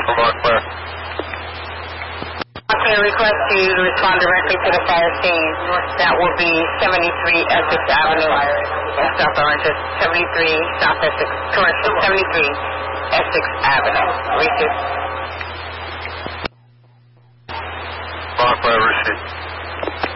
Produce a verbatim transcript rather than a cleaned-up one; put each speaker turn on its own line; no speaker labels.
for Montclair.
Okay, request to respond directly to the fire scene. That will be seventy-three Essex Avenue in South Orange. seventy-three South Essex, correct, seventy-three Essex Avenue. Receive.
Montclair, receive.